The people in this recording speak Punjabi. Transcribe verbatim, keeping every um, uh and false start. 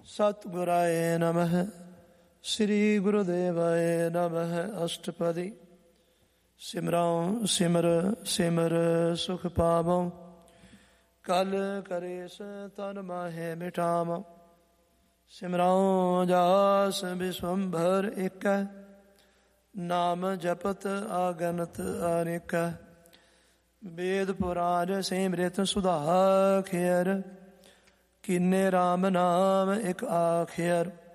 ਸਤਿਗੁਰਾਏ ਨਮః। ਸ੍ਰੀ ਗੁਰੂਦੇਵਾਏ ਨਮঃ। ਅਸ਼ਟਪਦੀ। ਸਿਮਰਉ ਸਿਮਰ ਸਿਮਰ ਸੁਖ ਪਾਵਉ, ਕਲ ਕਰੇਸ ਤਨ ਮਾਹੇ ਮਿਟਾਵਉ। ਸਿਮਰਉ ਜਾਸ ਬਿਸਵੰਭਰ ਏਕੈ, ਨਾਮ ਜਪਤ ਆਗਨਤ ਅਨੇਕੈ। ਵੇਦ ਪੁਰਾਨ ਸਿਮ੍ਰਿਤ ਸੁਧਾਖਿਅਰ, ਕੀਨੇ ਰਾਮ ਨਾਮ ਇਕ ਆਖਿਅਰ।